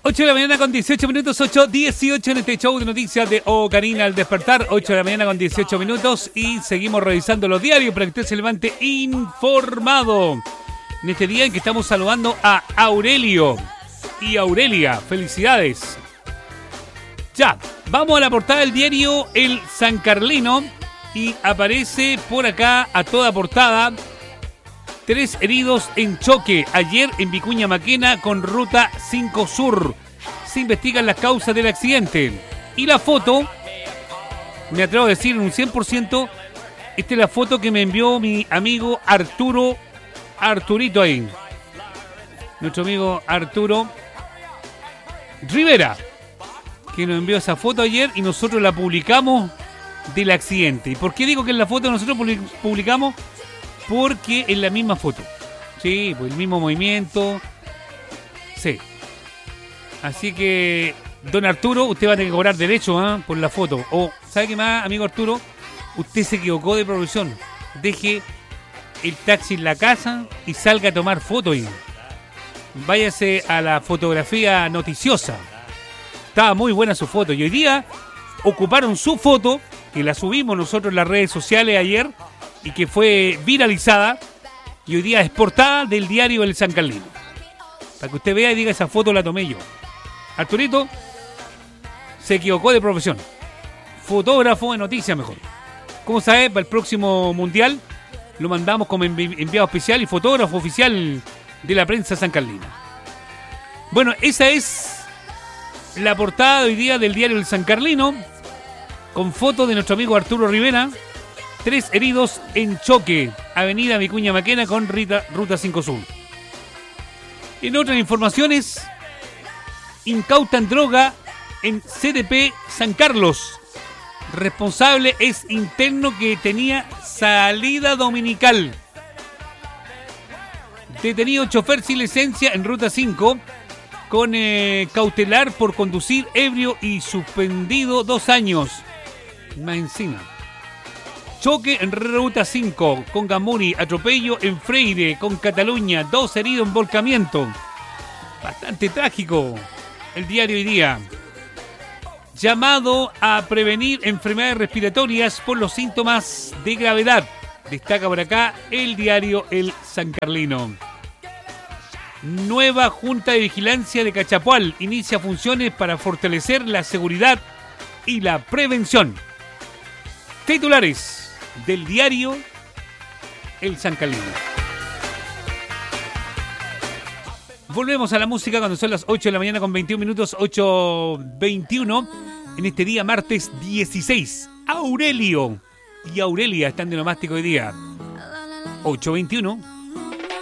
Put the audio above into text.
8 de la mañana con 18 minutos, 8:18 en este show de noticias de Karina al despertar. 8 de la mañana con 18 minutos y seguimos revisando los diarios para que usted se levante informado. En este día en que estamos saludando a Aurelio y Aurelia. Felicidades. Ya, vamos a la portada del diario El San Carlino y aparece por acá a toda portada: 3 heridos en choque ayer en Vicuña Maquena con Ruta 5 Sur. Se investigan las causas del accidente. Y la foto, me atrevo a decir en un 100%, esta es la foto que me envió mi amigo Arturito ahí. Nuestro amigo Arturo Rivera, que nos envió esa foto ayer y nosotros la publicamos del accidente. ¿Y por qué digo que en la foto nosotros publicamos? Porque es la misma foto. Sí, pues el mismo movimiento. Sí. Así que, don Arturo, usted va a tener que cobrar derecho por la foto. O, ¿sabe qué más, amigo Arturo? Usted se equivocó de profesión. Deje el taxi en la casa y salga a tomar fotos. Váyase a la fotografía noticiosa. Estaba muy buena su foto. Y hoy día ocuparon su foto, que la subimos nosotros en las redes sociales ayer, y que fue viralizada, y hoy día es portada del diario El San Carlino. Para que usted vea y diga, esa foto la tomé yo. Arturito se equivocó de profesión. Fotógrafo de noticias mejor. Como sabe, para el próximo mundial lo mandamos como enviado especial y fotógrafo oficial de la prensa sancarlina. Bueno, esa es la portada de hoy día del diario El San Carlino, con fotos de nuestro amigo Arturo Rivera. 3 heridos en choque, avenida Vicuña Maquena con Ruta 5 Sur. En otras informaciones, incautan droga en CDP San Carlos. Responsable es interno que tenía salida dominical. Detenido chofer sin licencia en Ruta 5 con cautelar por conducir ebrio y suspendido 2 años. Más encima. Choque en Ruta 5 con Gamuri, atropello en Freire con Cataluña, 2 heridos en volcamiento. Bastante trágico el diario hoy día. Llamado a prevenir enfermedades respiratorias por los síntomas de gravedad. Destaca por acá el diario El San Carlino. Nueva Junta de Vigilancia de Cachapual inicia funciones para fortalecer la seguridad y la prevención. Titulares del diario El San Carlino. Volvemos a la música cuando son las 8 de la mañana con 21 minutos, 8:21, en este día martes 16. Aurelio y Aurelia están de nomástico hoy día. 8:21.